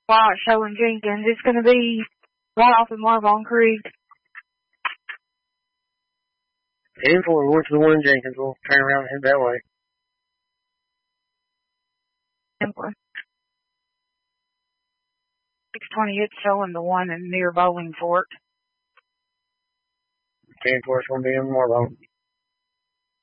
While it's showing Jenkins, it's going to be right off of Marvon Creek. 10-4, we went to the one in Jenkins. We'll turn around and head that way. 10-4. 620, it's showing the one in near Bowling Fort. 10-4 is going to be in Marvon.